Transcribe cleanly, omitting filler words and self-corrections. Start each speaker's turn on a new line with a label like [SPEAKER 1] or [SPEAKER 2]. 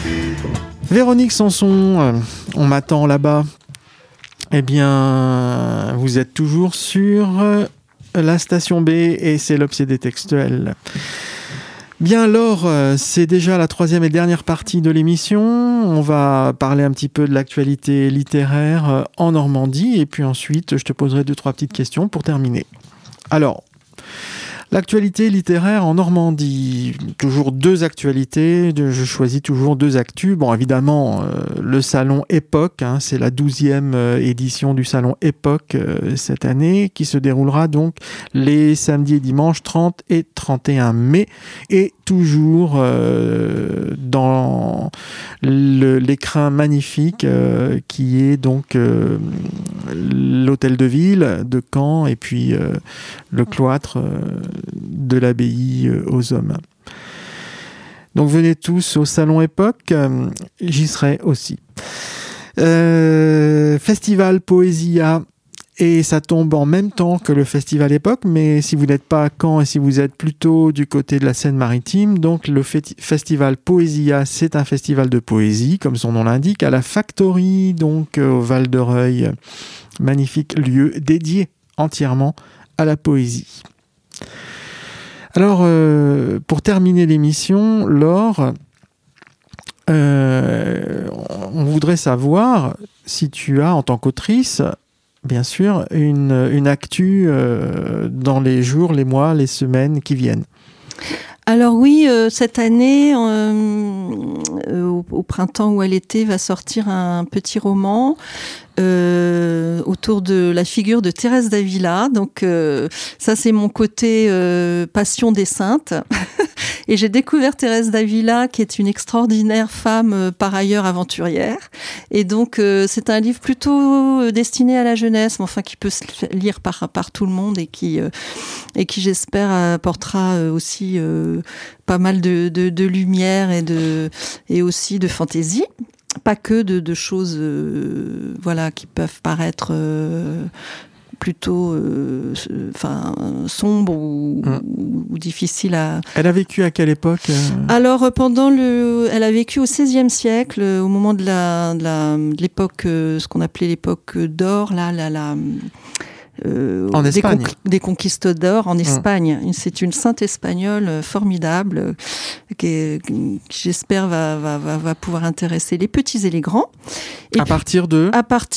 [SPEAKER 1] Véronique Sanson, on m'attend là-bas. Eh bien, vous êtes toujours sur la station B et c'est l'Obsédé textuel. Bien, Laure, c'est déjà la troisième et dernière partie de l'émission. On va parler un petit peu de l'actualité littéraire en Normandie et puis ensuite, je te poserai 2-3 petites questions pour terminer. Alors, l'actualité littéraire en Normandie, toujours 2 actualités, je choisis toujours 2 actus. Bon, évidemment, le salon Époque, c'est la 12e édition du salon Époque cette année, qui se déroulera donc les samedis et dimanches 30 et 31 mai, et toujours dans l'écrin magnifique qui est donc l'hôtel de ville de Caen et puis le cloître de l'abbaye aux Hommes. Donc venez tous au salon Époque, j'y serai aussi. Festival Poésia, et ça tombe en même temps que le festival Époque, mais si vous n'êtes pas à Caen et si vous êtes plutôt du côté de la Seine-Maritime, donc le festival Poésia, c'est un festival de poésie, comme son nom l'indique, à la Factory, donc au Val de Reuil, magnifique lieu dédié entièrement à la poésie. Alors, pour terminer l'émission, Laure, on voudrait savoir si tu as, en tant qu'autrice, bien sûr, une actu dans les jours, les mois, les semaines qui viennent.
[SPEAKER 2] Alors oui, cette année, au printemps ou à l'été, va sortir un petit roman autour de la figure de Thérèse d'Avila. Donc ça, c'est mon côté passion des saintes. Et j'ai découvert Thérèse d'Avila, qui est une extraordinaire femme, par ailleurs aventurière. Et donc, c'est un livre plutôt destiné à la jeunesse, mais enfin qui peut se lire par tout le monde et qui j'espère, apportera aussi pas mal de lumière et aussi de fantaisie. Pas que de choses qui peuvent paraître plutôt sombres ou difficiles à...
[SPEAKER 1] Elle a vécu à quelle époque
[SPEAKER 2] Alors, elle a vécu au XVIe siècle, au moment de l'époque, ce qu'on appelait l'époque d'or,
[SPEAKER 1] en Espagne.
[SPEAKER 2] Des conquistadors en Espagne. C'est une sainte espagnole formidable qui j'espère va pouvoir intéresser les petits et les grands. Et
[SPEAKER 1] à partir de